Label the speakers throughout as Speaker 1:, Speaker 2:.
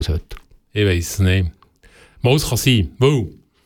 Speaker 1: heute?
Speaker 2: Ich weiss es nicht. Mal, es kann sein, weil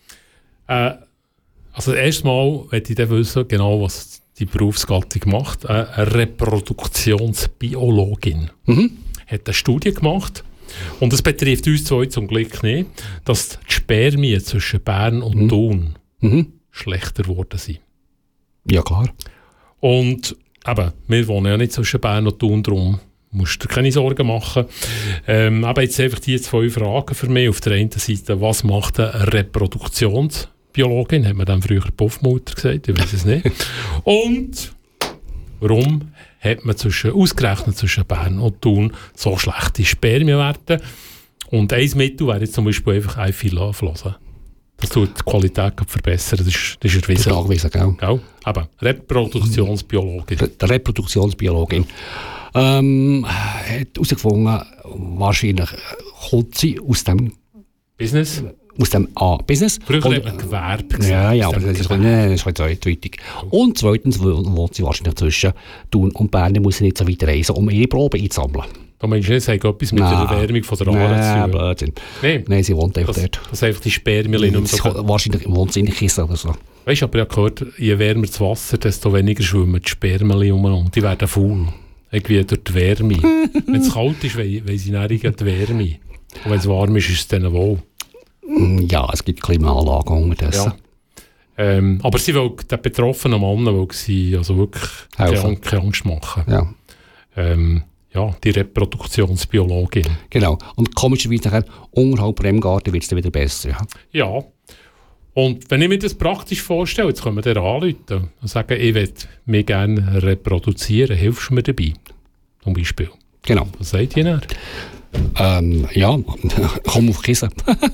Speaker 2: also erstmal möchte ich dann wissen, genau, was die Berufsgattung macht. Eine Reproduktionsbiologin hat eine Studie gemacht und das betrifft uns zwei zum Glück nicht, dass die Spermien zwischen Bern und Thun schlechter geworden sind.
Speaker 1: Ja, klar.
Speaker 2: Und eben, wir wohnen ja nicht zwischen Bern und Thun, darum musst du dir keine Sorgen machen. Aber jetzt einfach die zwei Fragen für mich. Auf der einen Seite, was macht eine Reproduktionsbiologin? Hat man dann früher Puffmutter gesagt? Ich weiß es nicht. Und warum hat man ausgerechnet zwischen Bern und Thun so schlechte Spermienwerte? Und ein Mittel wäre jetzt zum Beispiel einfach Eifilaflosen. Das tut die Qualität verbessern, das ist erwiesen.
Speaker 1: Das ist nachgewiesen, gell?
Speaker 2: Aber Reproduktionsbiologin.
Speaker 1: Reproduktionsbiologin. Hat herausgefunden, wahrscheinlich kommt sie aus dem
Speaker 2: Business?
Speaker 1: Aus dem Business.
Speaker 2: Früher hat man Gewerbe gesagt.
Speaker 1: Ja, aber das ist zweideutig. Und zweitens wohnt sie wahrscheinlich zwischen Thun und Bern, muss sie nicht so weit reisen, um ihre Proben einzusammeln.
Speaker 2: Du meinst nicht, es hat etwas mit der Erwärmung von der Aare zu tun?
Speaker 1: Nein, sie wohnt einfach dort.
Speaker 2: Das einfach die Spermien so.
Speaker 1: Wahrscheinlich wohnt sie in Kissen oder so.
Speaker 2: Weißt du, aber ich habe gehört, je wärmer das Wasser, desto weniger schwimmen die Spermien um. Die werden faul. Irgendwie durch die Wärme. Wenn es kalt ist, wollen sie dann die Wärme. Und wenn es warm ist, ist es dann wohl.
Speaker 1: Ja, es gibt Klimaanlagen unterdessen.
Speaker 2: Ja. Aber sie will den betroffenen Mann will sie also wirklich keine Angst machen.
Speaker 1: Ja.
Speaker 2: Die Reproduktionsbiologin.
Speaker 1: Genau. Und komischerweise nachher, unterhalb Remgarten wird es dann wieder besser.
Speaker 2: Ja. Und wenn ich mir das praktisch vorstelle, jetzt können wir dir anrufen und sagen, ich möchte mich gerne reproduzieren, hilfst du mir dabei? Zum Beispiel.
Speaker 1: Genau.
Speaker 2: Was sagt ihr denn?
Speaker 1: Ja, komm auf Kissen.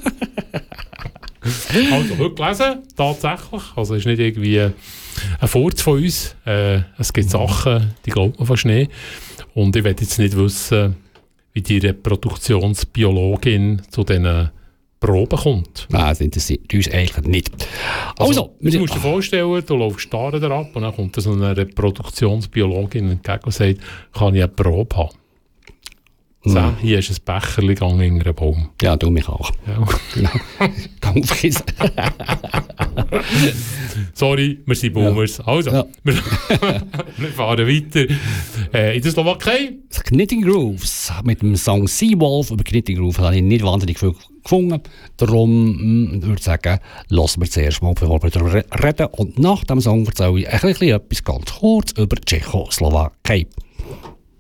Speaker 2: Also, heute gelesen, tatsächlich. Also, es ist nicht irgendwie ein Furz von uns. Es gibt Sachen, die glaubt man fast nicht. Und ich will jetzt nicht wissen, wie die Reproduktionsbiologin zu diesen Proben kommt.
Speaker 1: Nein, das interessiert uns eigentlich nicht.
Speaker 2: Also du musst dir vorstellen, du läufst da ab und dann kommt so eine Reproduktionsbiologin entgegen und sagt, kann ich eine Probe haben? So, hier ist ein Becherchen gegangen in einem Baum.
Speaker 1: Ja, du mich auch.
Speaker 2: Ja.
Speaker 1: Genau. Komm auf Kissen.
Speaker 2: Sorry, wir sind Boomers. Ja. Also, wir fahren weiter. In der Slowakei.
Speaker 1: Knitting Grooves mit dem Song Seawolf über Knitting Grooves habe ich nicht wahnsinnig viel gefunden. Darum würde ich sagen, lassen wir zuerst mal, bevor wir darüber reden. Und nach dem Song erzähle ich etwas ganz kurz über die Tschechoslowakei.